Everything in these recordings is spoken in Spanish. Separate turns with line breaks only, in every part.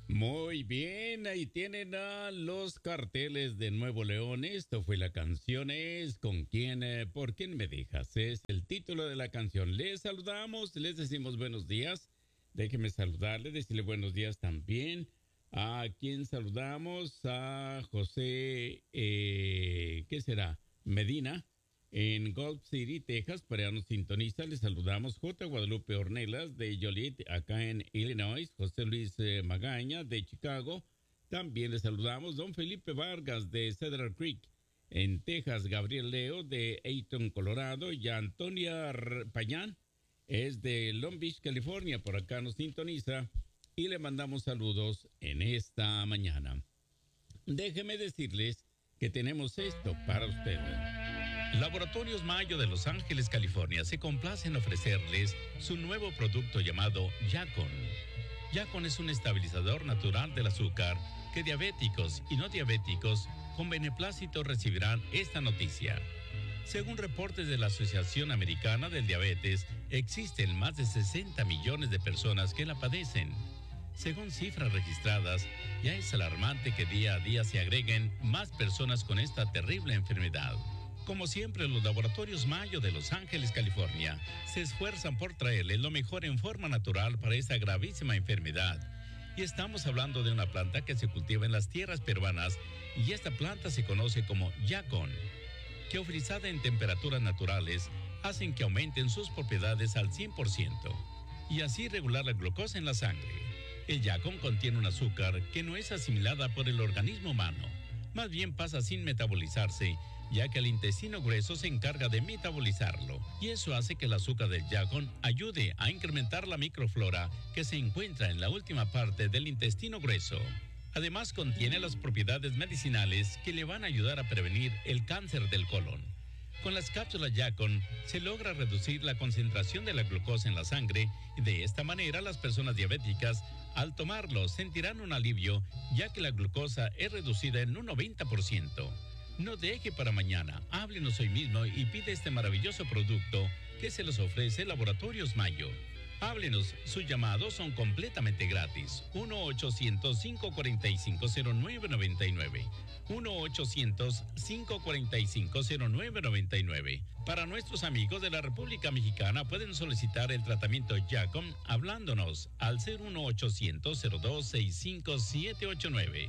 Muy bien, ahí tienen a los carteles de Nuevo León. Esto fue la canción es ¿Con quién, por quién me dejas? Es el título de la canción. Les saludamos, les decimos buenos días. Déjeme saludarle, decirle buenos días también. ¿A quién saludamos? A José, ¿qué será? Medina. En Gulf City, Texas, para nos sintoniza, les saludamos J. Guadalupe Ornelas de Joliet, acá en Illinois, José Luis Magaña de Chicago. También les saludamos don Felipe Vargas de Cedar Creek, en Texas, Gabriel Leo de Ayton, Colorado, y Antonia Pañán es de Long Beach, California, por acá nos sintoniza y le mandamos saludos en esta mañana. Déjeme decirles que tenemos esto para ustedes.
Laboratorios Mayo de Los Ángeles, California, se complace en ofrecerles su nuevo producto llamado Yacon. Yacon es un estabilizador natural del azúcar que diabéticos y no diabéticos con beneplácito recibirán esta noticia. Según reportes de la Asociación Americana del Diabetes, existen más de 60 millones de personas que la padecen. Según cifras registradas, ya es alarmante que día a día se agreguen más personas con esta terrible enfermedad. Como siempre, los Laboratorios Mayo de Los Ángeles, California, se esfuerzan por traerles lo mejor en forma natural para esta gravísima enfermedad. Y estamos hablando de una planta que se cultiva en las tierras peruanas, y esta planta se conoce como Yacon, que ofrecida en temperaturas naturales, hacen que aumenten sus propiedades al 100%, y así regular la glucosa en la sangre. El Yacon contiene un azúcar que no es asimilada por el organismo humano, más bien pasa sin metabolizarse, ya que el intestino grueso se encarga de metabolizarlo, y eso hace que el azúcar del Yacon ayude a incrementar la microflora que se encuentra en la última parte del intestino grueso. Además, contiene las propiedades medicinales que le van a ayudar a prevenir el cáncer del colon. Con las cápsulas Yacon se logra reducir la concentración de la glucosa en la sangre, y de esta manera las personas diabéticas, al tomarlo, sentirán un alivio, ya que la glucosa es reducida en un 90%. No deje para mañana, háblenos hoy mismo y pide este maravilloso producto que se los ofrece Laboratorios Mayo. Háblenos, sus llamados son completamente gratis. 1-800-545-0999. 1-800-545-0999. Para nuestros amigos de la República Mexicana pueden solicitar el tratamiento Yacon hablándonos al 01800-02-65789.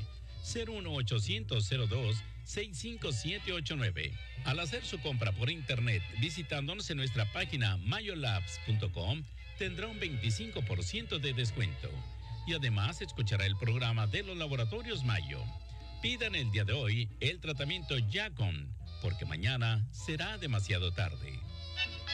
01800-02-65789. Al hacer su compra por internet visitándonos en nuestra página mayolabs.com, tendrá un 25% de descuento. Y además escuchará el programa de los Laboratorios Mayo. Pidan el día de hoy el tratamiento Yacon, porque mañana será demasiado tarde.